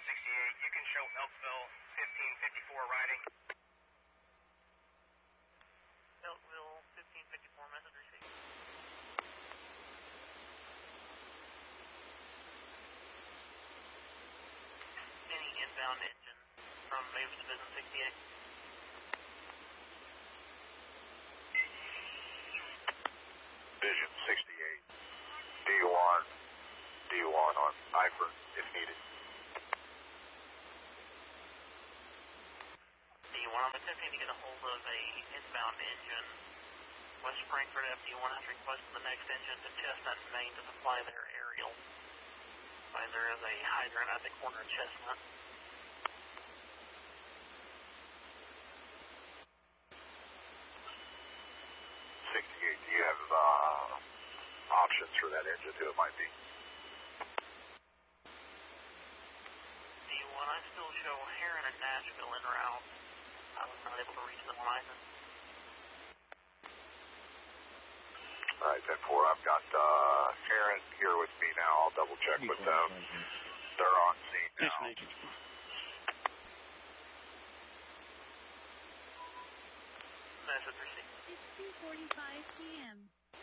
You can show Elkville 1554 riding. Elkville 1554, message received. Any inbound engine from Mavis Division 68? Division 68, D1 on Ifer if needed. D1, I'm attempting to get a hold of a inbound engine. West Frankfurt FD1 has requested the next engine to Chestnut and Maine to supply their aerial. There is a hydrant at the corner of Chestnut. Do you have options for that engine, who it might be? D1, I still show Heron and Nashville en route. I was not able to reach them on either. Alright, 10-4, I've got Heron here with me now. I'll double check with them. They're on scene now. Message received. It's 2:45 p.m.